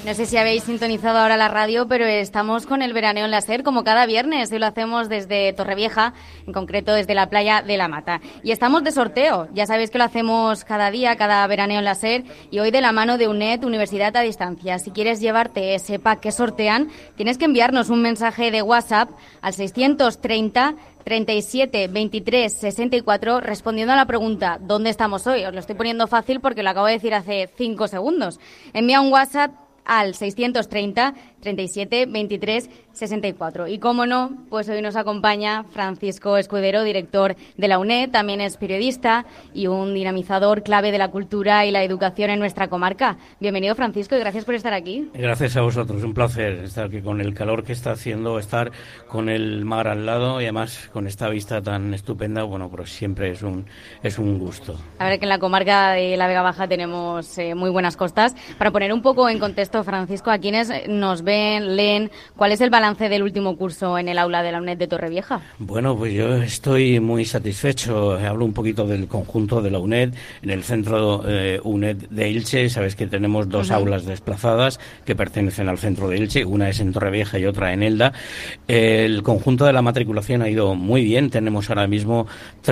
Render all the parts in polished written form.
No sé si habéis sintonizado ahora la radio, pero estamos con el veraneo en la SER, como cada viernes, y lo hacemos desde Torrevieja, en concreto desde la playa de La Mata. Y estamos de sorteo, ya sabéis que lo hacemos cada día, cada veraneo en la SER, y hoy de la mano de UNED, Universidad a Distancia. Si quieres llevarte ese pack que sortean, tienes que enviarnos un mensaje de WhatsApp al 630 37 23 64 respondiendo a la pregunta ¿dónde estamos hoy? Os lo estoy poniendo fácil porque lo acabo de decir hace 5 segundos. Envía un WhatsApp al 630 37 23 64. Y cómo no, pues hoy nos acompaña Francisco Escudero, director de la UNED, también es periodista y un dinamizador clave de la cultura y la educación en nuestra comarca. Bienvenido, Francisco, y gracias por estar aquí. Gracias a vosotros, un placer estar aquí con el calor que está haciendo, estar con el mar al lado y además con esta vista tan estupenda, bueno, pues siempre es un gusto. A ver, que en la comarca de la Vega Baja tenemos muy buenas costas. Para poner un poco en contexto, Francisco, a quienes nos ven, leen, ¿cuál es el balance del último curso en el aula de la UNED de Torrevieja? Bueno, pues yo estoy muy satisfecho. Hablo un poquito del conjunto de la UNED. En el centro UNED de Elche, sabes que tenemos dos aulas desplazadas que pertenecen al centro de Elche. Una es en Torrevieja y otra en Elda. El conjunto de la matriculación ha ido muy bien. Tenemos ahora mismo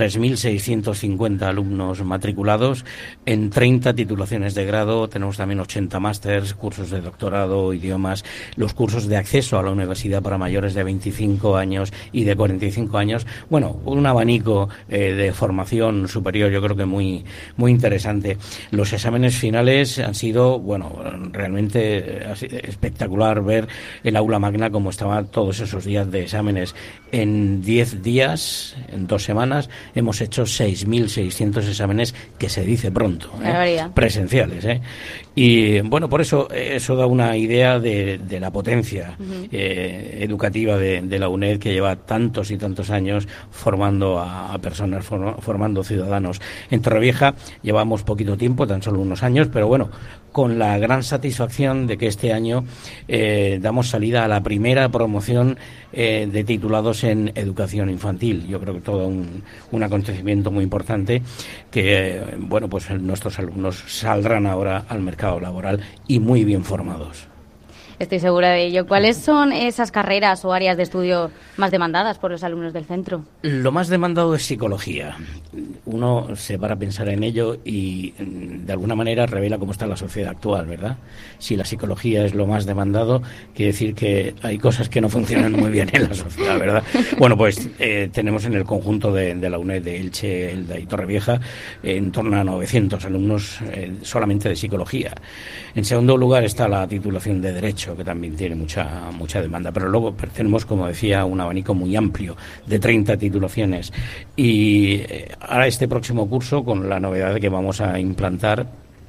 3.650 alumnos matriculados en 30 titulaciones de grado. Tenemos también 80 másters, cursos de doctorado, idiomas, los cursos de acceso a la universidad para mayores de 25 años y de 45 años. Bueno, un abanico de formación superior, yo creo que muy interesante. Los exámenes finales han sido, bueno, realmente espectacular ver el aula magna como estaba todos esos días de exámenes. En 10 días, en 2 semanas, hemos hecho 6.600 exámenes, que se dice pronto, presenciales. Y bueno, por eso da una idea de la potencia educativa de la UNED, que lleva tantos y tantos años formando a personas, formando ciudadanos. En Torrevieja llevamos poquito tiempo, tan solo unos años, pero bueno, con la gran satisfacción de que este año damos salida a la primera promoción de titulados en educación infantil. Yo creo que todo un acontecimiento muy importante que, bueno, pues nuestros alumnos saldrán ahora al mercado laboral y muy bien formados. Estoy segura de ello. ¿Cuáles son esas carreras o áreas de estudio más demandadas por los alumnos del centro? Lo más demandado es psicología. Uno se para a pensar en ello y de alguna manera revela cómo está la sociedad actual, ¿verdad? Si la psicología es lo más demandado, quiere decir que hay cosas que no funcionan muy bien en la sociedad, ¿verdad? Bueno, pues tenemos en el conjunto de la UNED de Elche, Elda y Torrevieja en torno a 900 alumnos solamente de psicología. En segundo lugar está la titulación de Derecho, que también tiene mucha demanda, pero luego tenemos, como decía, un abanico muy amplio de 30 titulaciones y ahora este próximo curso, con la novedad de que vamos a implantar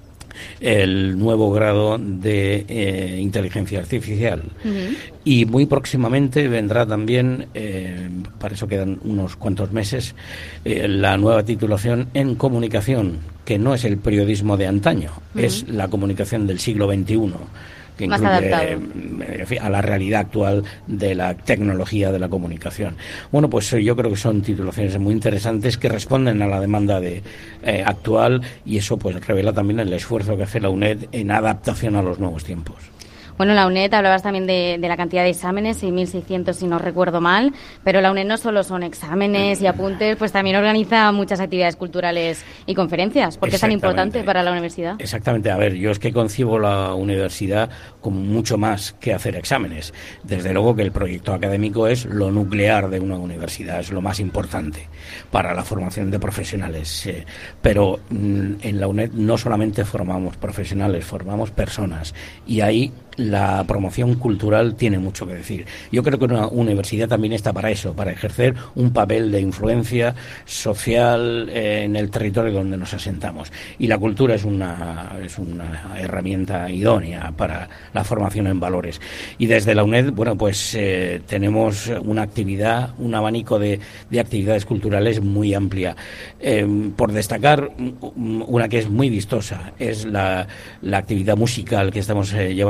el nuevo grado de inteligencia artificial. Y muy próximamente vendrá también, para eso quedan unos cuantos meses, la nueva titulación en comunicación, que no es el periodismo de antaño, es la comunicación del siglo XXI, que más incluye adaptado a la realidad actual de la tecnología de la comunicación. Bueno, pues yo creo que son titulaciones muy interesantes que responden a la demanda actual, y eso pues revela también el esfuerzo que hace la UNED en adaptación a los nuevos tiempos. Bueno, la UNED, hablabas también de la cantidad de exámenes, 6.600 si no recuerdo mal, pero la UNED no solo son exámenes y apuntes, pues también organiza muchas actividades culturales y conferencias. ¿Por qué es tan importante para la universidad? Exactamente. A ver, yo es que concibo la universidad como mucho más que hacer exámenes. Desde luego que el proyecto académico es lo nuclear de una universidad, es lo más importante para la formación de profesionales. Pero en la UNED no solamente formamos profesionales, formamos personas, y ahí la promoción cultural tiene mucho que decir. Yo creo que una universidad también está para eso, para ejercer un papel de influencia social en el territorio donde nos asentamos. Y la cultura es una herramienta idónea para la formación en valores. Y desde la UNED, bueno, pues tenemos una actividad, un abanico de actividades culturales muy amplia. Por destacar una que es muy vistosa, es la actividad musical que estamos llevando a cabo a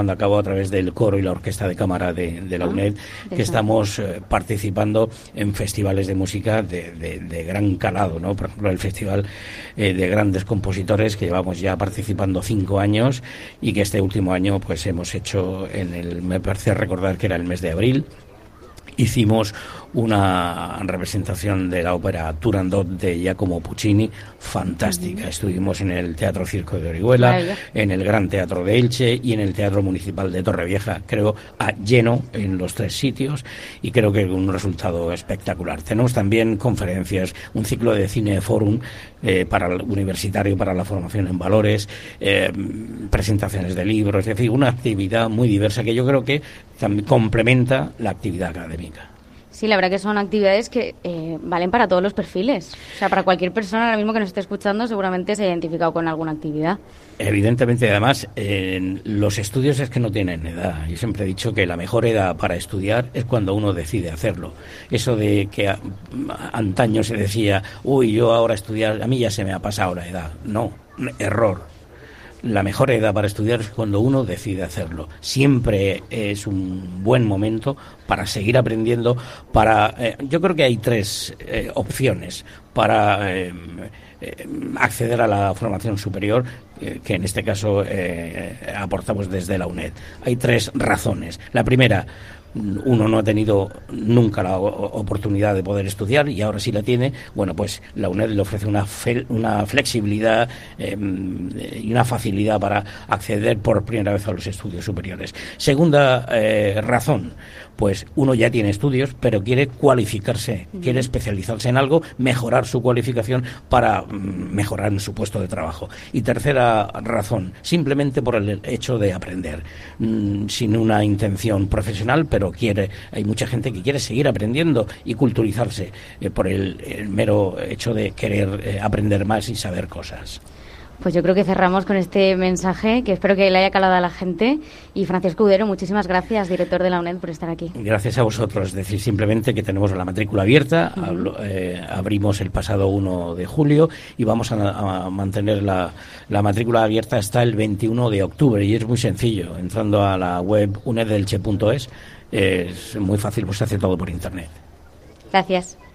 través del coro y la orquesta de cámara de la UNED, que estamos participando en festivales de música de gran calado, ¿no? Por ejemplo, el Festival de Grandes Compositores, que llevamos ya participando 5 años y que este último año pues hemos hecho me parece recordar que era el mes de abril. Hicimos una representación de la ópera Turandot de Giacomo Puccini, fantástica. Estuvimos en el Teatro Circo de Orihuela, en el Gran Teatro de Elche y en el Teatro Municipal de Torrevieja, creo, lleno en los 3 sitios, y creo que un resultado espectacular. Tenemos también conferencias, un ciclo de cine forum para el universitario, para la formación en valores, presentaciones de libros, es decir, una actividad muy diversa que yo creo que también complementa la actividad académica. Sí, la verdad que son actividades que valen para todos los perfiles. O sea, para cualquier persona ahora mismo que nos esté escuchando seguramente se ha identificado con alguna actividad. Evidentemente, además, los estudios es que no tienen edad. Yo siempre he dicho que la mejor edad para estudiar es cuando uno decide hacerlo. Eso de que antaño se decía, uy, yo ahora estudiar, a mí ya se me ha pasado la edad. No, error. La mejor edad para estudiar es cuando uno decide hacerlo. Siempre es un buen momento para seguir aprendiendo. Yo creo que hay 3 opciones para acceder a la formación superior, que en este caso aportamos desde la UNED. Hay 3 razones. La primera, uno no ha tenido nunca la oportunidad de poder estudiar y ahora sí la tiene. Bueno, pues la UNED le ofrece una flexibilidad y una facilidad para acceder por primera vez a los estudios superiores. Segunda razón, pues uno ya tiene estudios, pero quiere cualificarse, quiere especializarse en algo, mejorar su cualificación para mejorar en su puesto de trabajo. Y tercera razón, simplemente por el hecho de aprender, sin una intención profesional, pero hay mucha gente que quiere seguir aprendiendo y culturizarse por el mero hecho de querer aprender más y saber cosas. Pues yo creo que cerramos con este mensaje, que espero que le haya calado a la gente. Y Francisco Udero, muchísimas gracias, director de la UNED, por estar aquí. Gracias a vosotros. Es decir, simplemente que tenemos la matrícula abierta. Abrimos el pasado 1 de julio y vamos a mantener la matrícula abierta hasta el 21 de octubre. Y es muy sencillo. Entrando a la web unedelche.es, es muy fácil, pues se hace todo por internet. Gracias.